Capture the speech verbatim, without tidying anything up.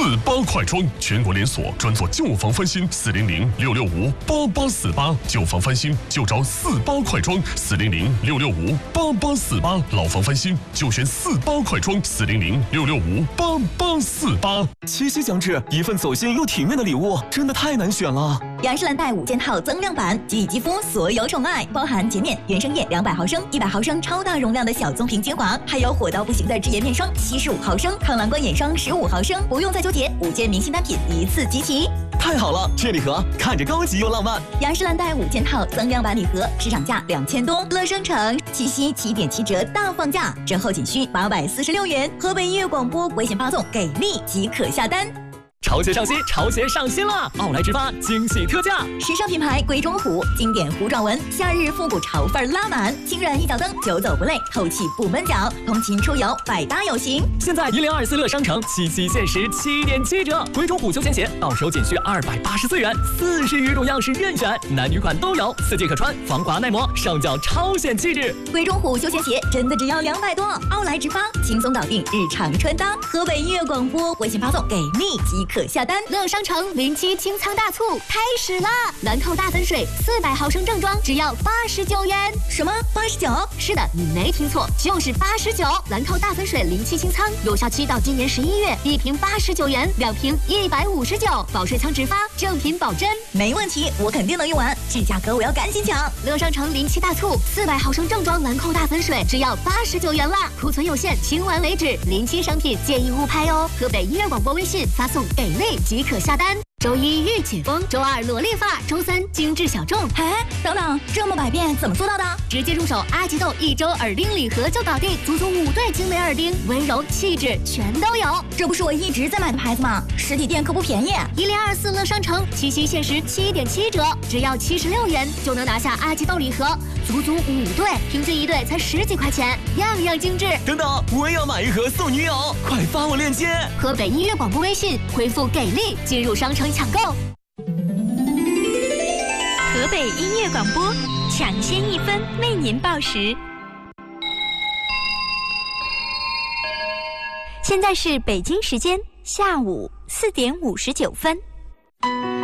八快装，全国连锁，专做旧房翻新。四零零六六五八八四八，旧房翻新就找四八快装。四零零六六五八八四八，老房翻新就选四八快装。四零零六六五八八四八。 七夕将至，一份走心又体面的礼物，真的太难选了。 雅诗兰黛五件套增量版，给予肌肤所有宠爱，包含洁面原生液两百毫升、一百毫升超大容量的小棕瓶精华，还有火到不行的智颜面霜七十五毫升、抗蓝光眼霜十五毫升，不用再纠结，五件明星单品一次集齐。 太好了，这礼盒看着高级又浪漫。 雅诗兰黛五件套增量版礼盒，市场价两千多，乐商城七夕七点七折大放价，折后仅需八百四十六元。河北音乐广播微信发送给力即可下单。 潮鞋上新，潮鞋上新了！奥莱直发惊喜特价， 时尚品牌龟中虎，经典糊状纹，夏日复古潮范拉满，轻软一脚蹬，久走不累，透气不闷脚，通勤出游百搭有型。 现在一零二四乐商城七夕限时七点七折，龟中虎休闲鞋到手仅需二百八十四元，四十余种样式任选，男女款都有，四季可穿，防滑耐磨，上脚超显气质。 龟中虎休闲鞋真的只要两百多，奥莱直发轻松搞定日常穿搭。河北音乐广播微信发送给力即可下单。 乐商城零七清仓大促开始了，兰蔻大粉水四百毫升正装只要八十九元。 什么八十九？ 是的，你没听错，就是八十九。兰蔻大粉水零七清仓有效期到今年十一月，一瓶八十九元，两瓶一百五十九，保税仓直发，正品保真。 没问题，我肯定能用完，这价格我要赶紧抢。 乐商城零七大促，四百毫升正装兰蔻大粉水只要八十九元啦，库存有限，清完为止。零七商品建议勿拍哦。河北音乐广播微信发送给力即可下单。周一御姐风，周二萝莉发，周三精致小众。 哎，等等，这么百变怎么做到的？ 直接入手阿吉豆一周耳钉礼盒就搞定，足足五对精美耳钉，温柔气质全都有。 这不是我一直在买的牌子吗？实体店可不便宜。 一零二四乐商城七夕限时七点七折，只要七十六元就能拿下阿吉豆礼盒，足足五对，平均一对才十几块钱，样样精致。 等等，我也要买一盒送女友，快发我链接。 河北音乐广播微信回复给力进入商城抢购。 河北音乐广播抢先一分为您报时。现在是北京时间下午四点五十九分。